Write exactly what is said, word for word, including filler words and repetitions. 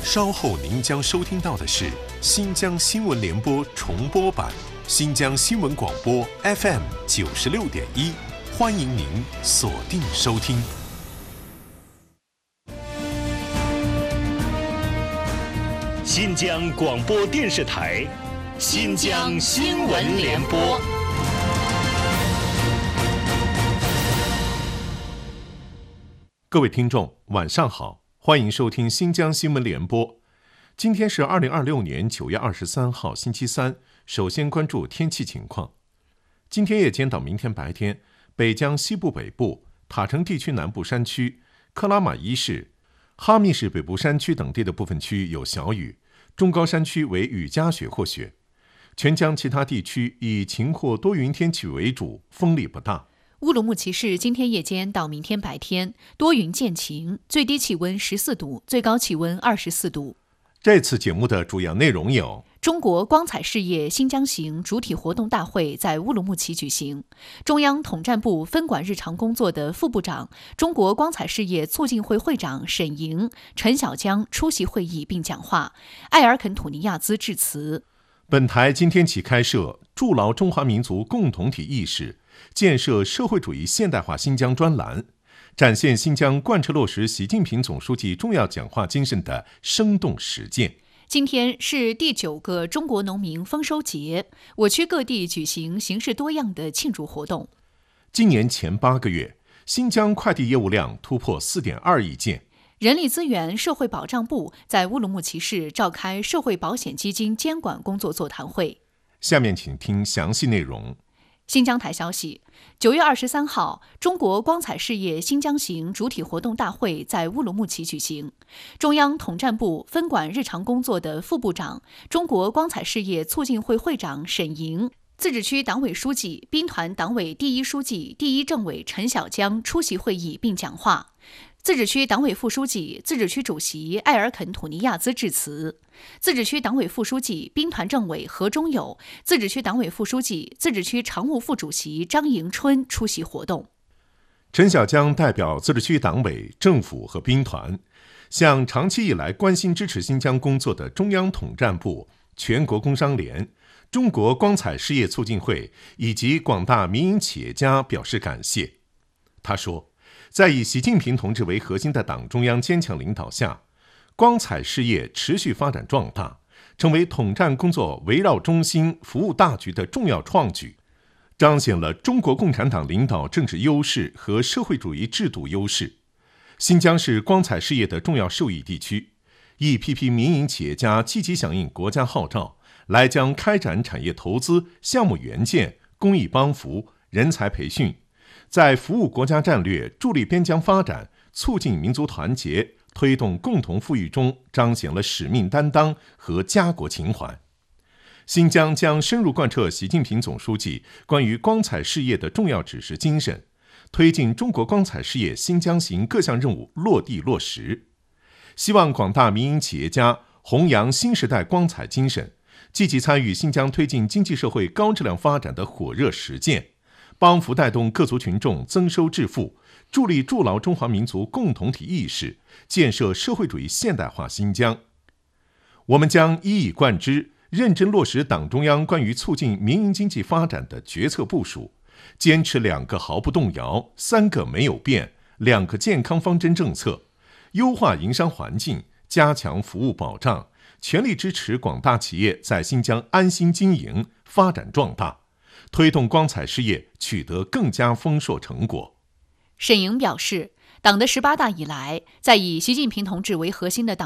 稍后您将收听到的是新疆新闻联播重播版，新疆新闻广播 F M 九十六点一，欢迎您锁定收听。 新疆广播电视台，新疆新闻联播。 各位听众，晚上好，欢迎收听新疆新闻联播。今天是二零二六年九月二十三号，星期三。首先关注天气情况。今天夜间到明天白天，北疆西部北部、塔城地区南部山区、克拉玛依市、哈密市北部山区等地的部分区域有小雨，中高山区为雨夹雪或雪。全疆其他地区以晴或多云天气为主，风力不大。 乌鲁木齐市今天夜间到明天白天多云见晴，最低气温十四度，最高气温二十四度。 这次节目的主要内容有： 中国光彩事业新疆行主体活动大会在乌鲁木齐举行，中央统战部分管日常工作的副部长、中国光彩事业促进会会长沈莹、陈小江出席会议并讲话，埃尔肯·土尼亚兹致辞。 本台今天起开设筑牢中华民族共同体意识，建设社会主义现代化新疆专栏，展现新疆贯彻落实习近平总书记重要讲话精神的生动实践。 今天是第九个中国农民丰收节，我区各地举行形式多样的庆祝活动。 今年前八个月，新疆快递业务量突破 四点二亿件。 人力资源社会保障部在乌鲁木齐市召开社会保险基金监管工作座谈会。 下面请听详细内容。 新疆台消息，九月二十三号，中国光彩事业新疆行主体活动大会在乌鲁木齐举行。中央统战部分管日常工作的副部长、中国光彩事业促进会会长沈莹、自治区党委书记、兵团党委第一书记、第一政委陈小江出席会议并讲话。自治区党委副书记、自治区主席埃尔肯·土尼亚兹致辞，自治区党委副书记、兵团政委何忠友、自治区党委副书记、自治区常务副主席张迎春出席活动。 陈小江代表自治区党委、政府和兵团，向长期以来关心支持新疆工作的中央统战部、全国工商联、中国光彩事业促进会以及广大民营企业家表示感谢。他说，在以习近平同志为核心的党中央坚强领导下，光彩事业持续发展壮大，成为统战工作围绕中心、服务大局的重要创举，彰显了中国共产党领导政治优势和社会主义制度优势。新疆是光彩事业的重要受益地区，一批批民营企业家积极响应国家号召，来将开展产业投资、项目援建、公益帮扶、人才培训，在服务国家战略、助力边疆发展、促进民族团结、推动共同富裕中彰显了使命担当和家国情怀。新疆将深入贯彻习近平总书记关于光彩事业的重要指示精神，推进中国光彩事业新疆行各项任务落地落实。希望广大民营企业家弘扬新时代光彩精神，积极参与新疆推进经济社会高质量发展的火热实践，帮扶带动各族群众增收致富，助力筑牢中华民族共同体意识，建设社会主义现代化新疆。我们将一以贯之，认真落实党中央关于促进民营经济发展的决策部署，坚持两个毫不动摇、三个没有变、两个健康方针政策，优化营商环境，加强服务保障，全力支持广大企业在新疆安心经营、发展壮大，推动光彩事业取得更加丰硕成果。 沈莹表示，党的十八大以来，在以习近平同志为核心的党